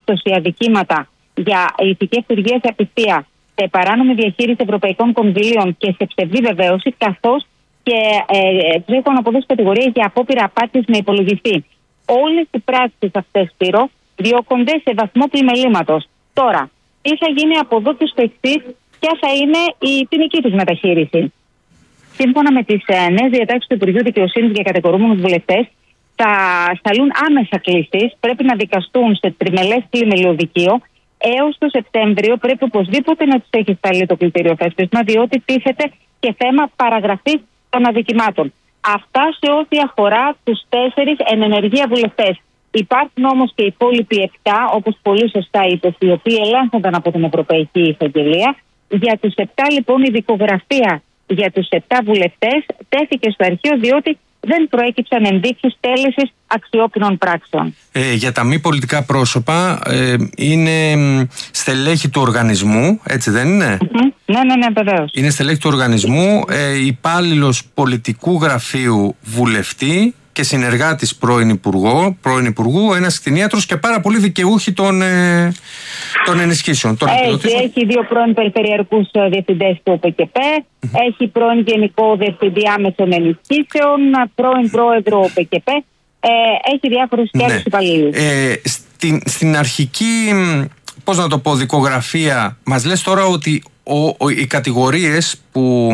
διαπίστωση αδικήματα για ηθική ευθουργία σε απιστία, σε παράνομη διαχείριση ευρωπαϊκών κονδυλίων και σε ψευδή βεβαίωση, καθώς και του έχουν αποδώσει κατηγορία για απόπειρα απάτης με υπολογιστή. Όλες οι πράξεις αυτές, Σπύρο, διώκονται σε βαθμό πλημελήματος. Τώρα, τι θα γίνει από εδώ και στο εξής, ποια θα είναι η ποινική τους μεταχείριση. Σύμφωνα με τις νέες διατάξεις του Υπουργείου Δικαιοσύνης για κατηγορούμενους βουλευτές, θα σταλούν άμεσα κλήσεις, πρέπει να δικαστούν σε τριμελές πλημελιωδικείο. Έως το Σεπτέμβριο πρέπει οπωσδήποτε να τους έχει σταλεί το κλητήριο θέσπισμα, διότι τίθεται και θέμα παραγραφής των αδικημάτων. Αυτά σε ό,τι αφορά τους 4 εν ενεργεία βουλευτές. Υπάρχουν όμως και οι υπόλοιποι 7, όπως πολύ σωστά είπες, οι οποίοι ελέγχονταν από την Ευρωπαϊκή Εισαγγελία. Για τους 7 λοιπόν η δικογραφία για τους 7 βουλευτές τέθηκε στο αρχείο, διότι δεν προέκυψαν ενδείξεις τέλεσης αξιόπινων πράξεων. Για τα μη πολιτικά πρόσωπα είναι στελέχη του οργανισμού, έτσι δεν είναι? Ναι, βεβαίως. Είναι στελέχη του οργανισμού, υπάλληλος πολιτικού γραφείου βουλευτή και συνεργάτης πρώην Υπουργού, ένας κτηνίατρος και πάρα πολλοί δικαιούχοι των ενισχύσεων. Έχει 2 πρώην περιφερειακούς διευθυντές του ΟΠΚΠ, έχει πρώην Γενικό Διευθυντή Άμεσων Ενισχύσεων, πρώην Πρόεδρο ΟΠΚΠ, έχει διάφορους και άλλους υπαλλήλους. Στην αρχική, πώς να το πω, δικογραφία, μας λες τώρα ότι οι κατηγορίες που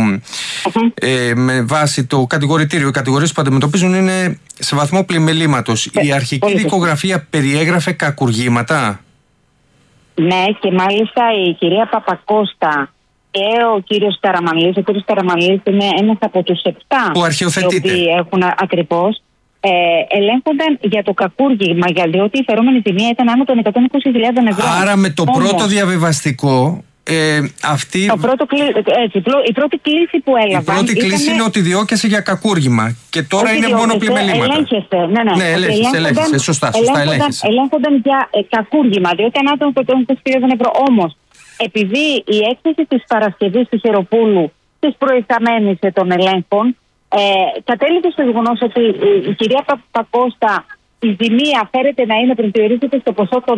με βάση το κατηγορητήριο, οι κατηγορίες που αντιμετωπίζουν είναι σε βαθμό πλημελήματος. Η αρχική δικογραφία περιέγραφε κακουργήματα. Ναι, και μάλιστα η κυρία Παπακώστα και ο κύριος Καραμανλής. Ο κύριος Καραμανλής είναι ένας από τους 7 που αρχιοθετείται, οι οποίοι έχουν ακριβώς ελέγχονταν για το κακούργημα, διότι η φερόμενη ζημία ήταν άνω των 120.000 ευρώ. Άρα με το πρώτο διαβιβαστικό η πρώτη κλήση που έλαβαν. Η πρώτη κλήση είναι ότι διώκεσαι για κακούργημα και τώρα είναι μόνο πλημελήματα. Ελέγχεσαι. Σωστά ελέγχεσαι. Ελέγχονταν για κακούργημα, διότι άνω των 120.000 ευρώ. Όμως, επειδή η έκθεση της Παρασκευής του Χεροπούλου, της προϊσταμένης των ελέγχων, κατέληξε στο γεγονός ότι η κυρία Παπακώστα, η ζημία φέρεται να είναι προσδιορίζεται στο ποσό των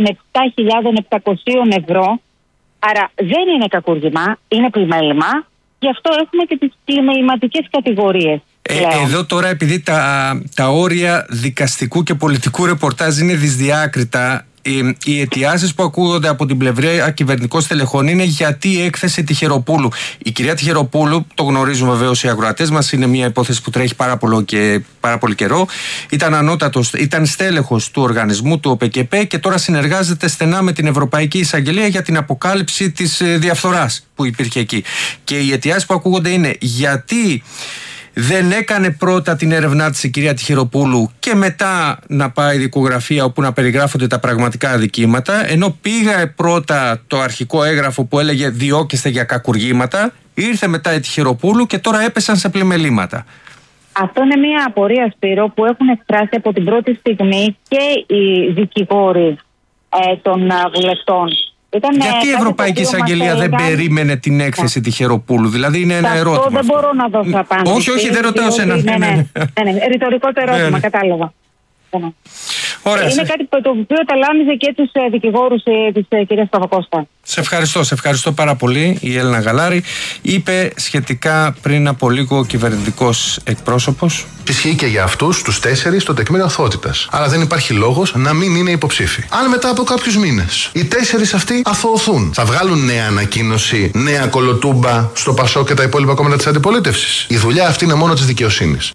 7.700 ευρώ. Άρα δεν είναι κακούργημα, είναι πλημέλημα. Γι' αυτό έχουμε και τις πλημεληματικές κατηγορίες. Εδώ τώρα, επειδή τα όρια δικαστικού και πολιτικού ρεπορτάζ είναι δυσδιάκριτα, οι αιτιάσεις που ακούγονται από την πλευρά κυβερνητικών στελεχών είναι γιατί η έκθεση Τυχεροπούλου. Η κυρία Τυχεροπούλου, το γνωρίζουν βεβαίως οι ακροατές μας, είναι μια υπόθεση που τρέχει πάρα πολύ καιρό. Ήταν στέλεχος του οργανισμού του ΟΠΚΠ και τώρα συνεργάζεται στενά με την Ευρωπαϊκή Εισαγγελία για την αποκάλυψη της διαφθοράς που υπήρχε εκεί. Και οι αιτιάσεις που ακούγονται είναι γιατί δεν έκανε πρώτα την έρευνά της η κυρία Τυχεροπούλου και μετά να πάει η δικογραφία όπου να περιγράφονται τα πραγματικά αδικήματα, ενώ πήγα πρώτα το αρχικό έγγραφο που έλεγε διώκεστε για κακουργήματα, ήρθε μετά η Τυχεροπούλου και τώρα έπεσαν σε πλημελήματα. Αυτό είναι μια απορία, Σπύρο, που έχουν εκφράσει από την πρώτη στιγμή και οι δικηγόροι των βουλευτών. Γιατί η Ευρωπαϊκή Εισαγγελία δεν περίμενε την έκθεση Τυχεροπούλου? Δηλαδή είναι ένα ερώτημα. Αυτό δεν μπορώ να δώσω απάντηση. Όχι, δεν ρωτάω σένα. Ρητορικό το ερώτημα, κατάλαβα. Ωραία, είναι κάτι το οποίο ταλάνιζε και τους δικηγόρους της κυρίας Παπακώστα. Σε ευχαριστώ πάρα πολύ. Η Έλληνα Γαλάρη είπε σχετικά πριν από λίγο ο κυβερνητικός εκπρόσωπος. Ισχύει και για αυτούς τους 4 το τεκμήριο αθωότητας. Άρα δεν υπάρχει λόγος να μην είναι υποψήφοι. Αν μετά από κάποιους μήνες οι 4 αυτοί αθωωωθούν, θα βγάλουν νέα ανακοίνωση, νέα κολοτούμπα στο ΠΑΣΟΚ και τα υπόλοιπα κόμματα της αντιπολίτευσης? Η δουλειά αυτή είναι μόνο της δικαιοσύνης.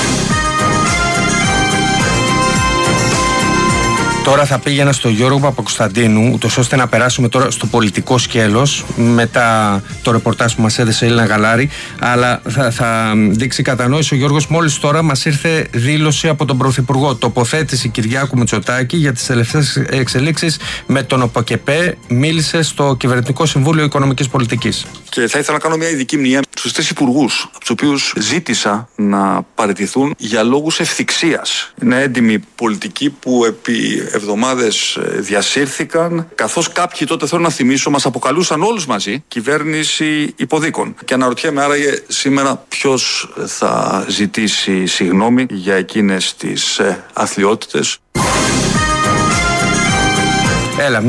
Τώρα θα πήγαινα στο Γιώργο Παπακοσταντίνου, ούτως ώστε να περάσουμε τώρα στο πολιτικό σκέλος μετά το ρεπορτάζ που μας έδεσε η Έλληνα Γαλάρη. Αλλά θα δείξει κατανόηση ο Γιώργος. Μόλις τώρα μας ήρθε δήλωση από τον Πρωθυπουργό. Τοποθέτηση Κυριάκου Μητσοτάκη για τις τελευταίες εξελίξεις με τον ΟΠΚΠ. Μίλησε στο Κυβερνητικό Συμβούλιο Οικονομικής Πολιτικής. Και θα ήθελα να κάνω μια ειδική μνήμα στους 3 υπουργούς, από τους οποίους ζήτησα να παραιτηθούν για λόγους ευθυξίας. Είναι έντιμοι πολιτικοί που επί εβδομάδες διασύρθηκαν, καθώς κάποιοι, τότε θέλω να θυμίσω, μας αποκαλούσαν όλους μαζί κυβέρνηση υποδίκων. Και αναρωτιέμαι άραγε σήμερα ποιος θα ζητήσει συγγνώμη για εκείνες τις αθλιότητες. Έλα.